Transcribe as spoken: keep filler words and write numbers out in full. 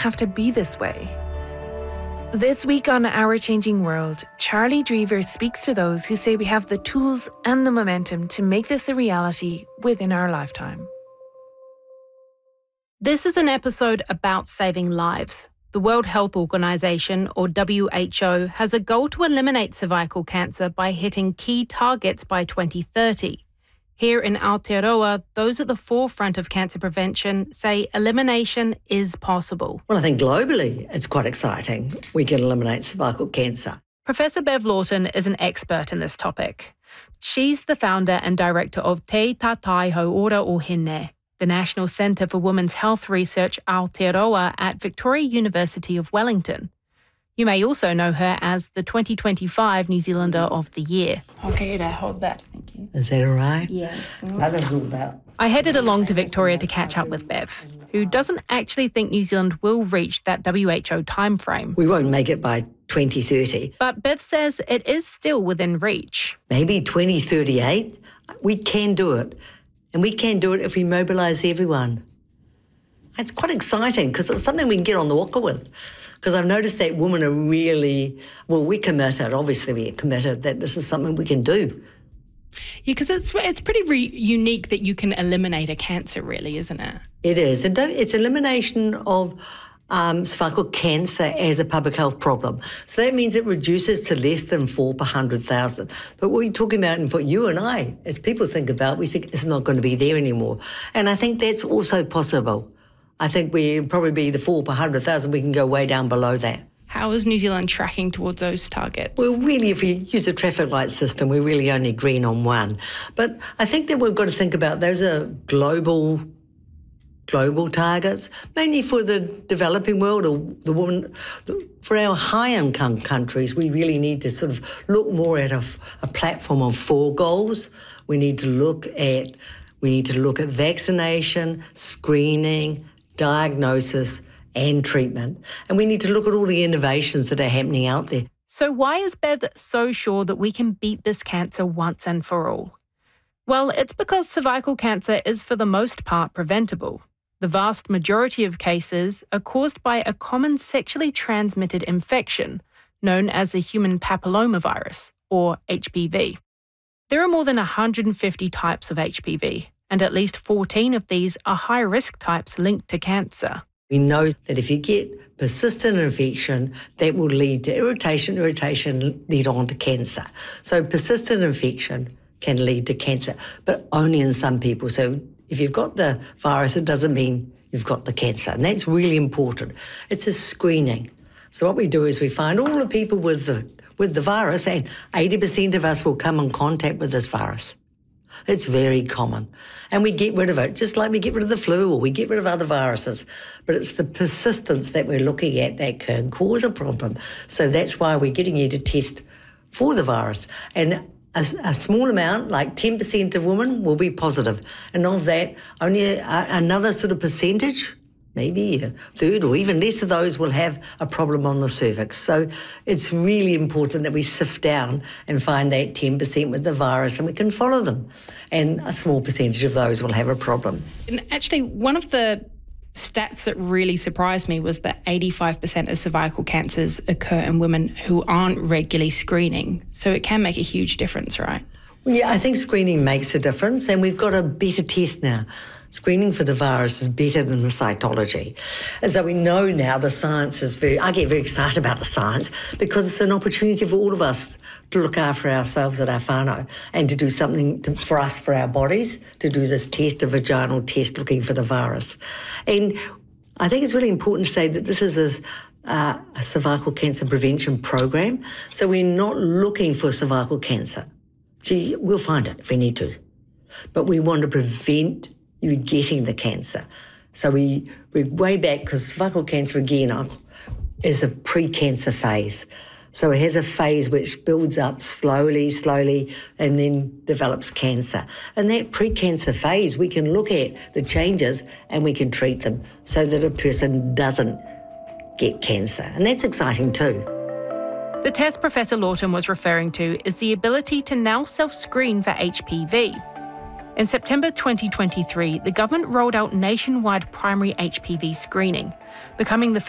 have to be this way. This week on Our Changing World, Charlie Drever speaks to those who say we have the tools and the momentum to make this a reality within our lifetime. This is an episode about saving lives. The World Health Organization, or W H O, has a goal to eliminate cervical cancer by hitting key targets by twenty thirty. Here in Aotearoa, those at the forefront of cancer prevention say elimination is possible. Well, I think globally it's quite exciting. We can eliminate cervical cancer. Professor Bev Lawton is an expert in this topic. She's the founder and director of Te Tātai Hauora o Hine, the National Centre for Women's Health Research Aotearoa at Victoria University of Wellington. You may also know her as the twenty twenty-five New Zealander of the Year. Okay, I hold that. Thank you. Is that all right? Yes. That's all about. I headed along to Victoria to catch up with Bev, who doesn't actually think New Zealand will reach that W H O timeframe. We won't make it by twenty thirty. But Bev says it is still within reach. Maybe twenty thirty-eight. We can do it. And we can do it if we mobilise everyone. It's quite exciting because it's something we can get on the waka with. Because I've noticed that women are really, well, we're committed, obviously we're committed that this is something we can do. Yeah, because it's it's pretty re- unique that you can eliminate a cancer, really, isn't it? It is. And don't, it's elimination of um, cervical cancer as a public health problem. So that means it reduces to less than four per one hundred thousand. But what you're talking about, and what you and I, as people think about, we think it's not going to be there anymore. And I think that's also possible. I think we'll probably be the four per one hundred thousand. We can go way down below that. How is New Zealand tracking towards those targets? Well, really, if we use a traffic light system, we're really only green on one. But I think that we've got to think about those are global, global targets, mainly for the developing world or the woman. For our high-income countries, we really need to sort of look more at a, a platform of four goals. We need to look at we need to look at vaccination, screening, diagnosis and treatment. And we need to look at all the innovations that are happening out there. So why is Bev so sure that we can beat this cancer once and for all? Well, it's because cervical cancer is for the most part preventable. The vast majority of cases are caused by a common sexually transmitted infection known as the human papillomavirus, or H P V. There are more than one hundred fifty types of H P V, and at least fourteen of these are high-risk types linked to cancer. We know that if you get persistent infection, that will lead to irritation, irritation lead on to cancer. So persistent infection can lead to cancer, but only in some people. So if you've got the virus, it doesn't mean you've got the cancer, and that's really important. It's a screening. So what we do is we find all the people with the with the virus, and eighty percent of us will come in contact with this virus. It's very common. And we get rid of it, just like we get rid of the flu or we get rid of other viruses. But it's the persistence that we're looking at that can cause a problem. So that's why we're getting you to test for the virus. And a, a small amount, like ten percent of women, will be positive. And of that, only a, another sort of percentage, maybe a third or even less of those will have a problem on the cervix. So it's really important that we sift down and find that ten percent with the virus and we can follow them. And a small percentage of those will have a problem. And actually, one of the stats that really surprised me was that eighty-five percent of cervical cancers occur in women who aren't regularly screening. So it can make a huge difference, right? Well, yeah, I think screening makes a difference, and we've got a better test now. Screening for the virus is better than the cytology. And so we know now the science is very, I get very excited about the science because it's an opportunity for all of us to look after ourselves at our whānau and to do something to, for us, for our bodies, to do this test, a vaginal test looking for the virus. And I think it's really important to say that this is a, uh, a cervical cancer prevention program. So we're not looking for cervical cancer. Gee, we'll find it if we need to. But we want to prevent you getting the cancer. So we, we're way back, because cervical cancer, again, is a pre-cancer phase. So it has a phase which builds up slowly, slowly, and then develops cancer. And that pre-cancer phase, we can look at the changes and we can treat them so that a person doesn't get cancer. And that's exciting too. The test Professor Lawton was referring to is the ability to now self-screen for H P V. In September twenty twenty-three, the government rolled out nationwide primary H P V screening, becoming the